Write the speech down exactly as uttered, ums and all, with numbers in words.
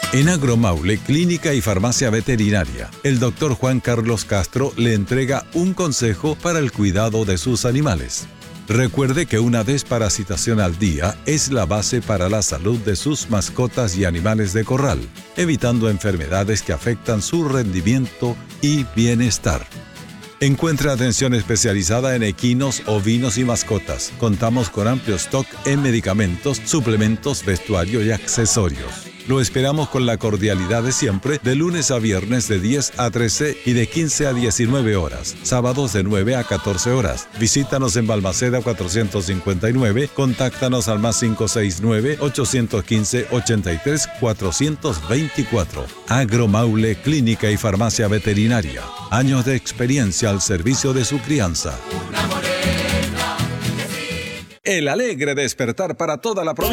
En Agromaule, Clínica y Farmacia Veterinaria, el doctor Juan Carlos Castro le entrega un consejo para el cuidado de sus animales. Recuerde que una desparasitación al día es la base para la salud de sus mascotas y animales de corral, evitando enfermedades que afectan su rendimiento y bienestar. Encuentra atención especializada en equinos, ovinos y mascotas. Contamos con amplio stock en medicamentos, suplementos, vestuario y accesorios. Lo esperamos con la cordialidad de siempre, de lunes a viernes de diez a trece y de quince a diecinueve horas. Sábados de nueve a catorce horas. Visítanos en Balmaceda cuatrocientos cincuenta y nueve. Contáctanos al más cinco seis nueve, ocho uno cinco, ocho tres, cuatro dos cuatro. Agromaule, Clínica y Farmacia Veterinaria. Años de experiencia al servicio de su crianza. El alegre despertar para toda la provincia.